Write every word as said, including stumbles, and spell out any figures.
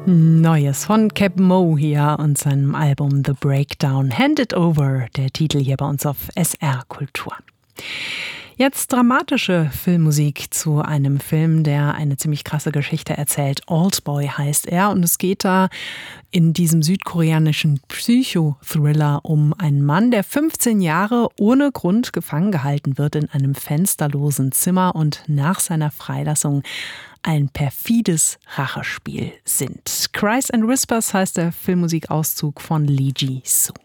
Neues von Cap Moe hier und seinem Album The Breakdown. Hand It Over, der Titel hier bei uns auf S R Kultur. Jetzt dramatische Filmmusik zu einem Film, der eine ziemlich krasse Geschichte erzählt. Oldboy heißt er und es geht da in diesem südkoreanischen Psychothriller um einen Mann, der fünfzehn Jahre ohne Grund gefangen gehalten wird in einem fensterlosen Zimmer und nach seiner Freilassung ein perfides Rachespiel sind. Cries and Whispers heißt der Filmmusikauszug von Lee Ji-soo.